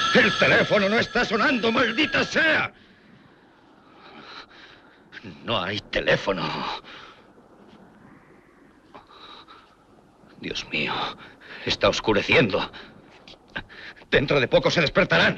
¡El teléfono no está sonando, maldita sea! No hay teléfono. Dios mío, está oscureciendo. Dentro de poco se despertarán.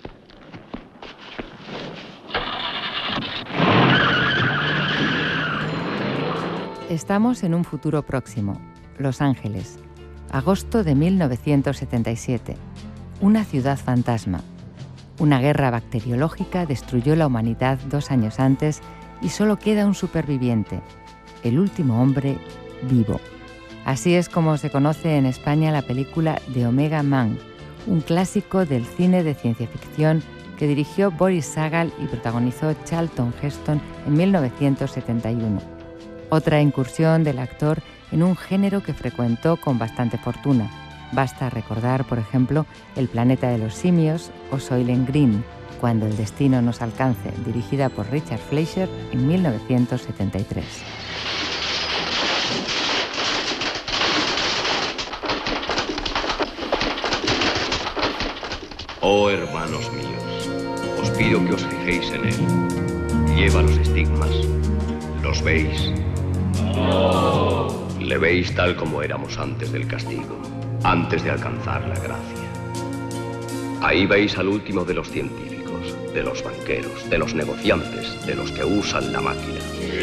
Estamos en un futuro próximo, Los Ángeles, agosto de 1977. Una ciudad fantasma. Una guerra bacteriológica destruyó la humanidad 2 años antes y solo queda un superviviente, el último hombre vivo. Así es como se conoce en España la película The Omega Man, un clásico del cine de ciencia ficción que dirigió Boris Sagal y protagonizó Charlton Heston en 1971. Otra incursión del actor en un género que frecuentó con bastante fortuna. Basta recordar, por ejemplo, El planeta de los simios o Soylent Green, Cuando el destino nos alcance, dirigida por Richard Fleischer en 1973. Oh, hermanos míos, os pido que os fijéis en él. Lleva los estigmas. ¿Los veis? No. Le veis tal como éramos antes del castigo, antes de alcanzar la gracia. Ahí veis al último de los científicos, de los banqueros, de los negociantes, de los que usan la máquina.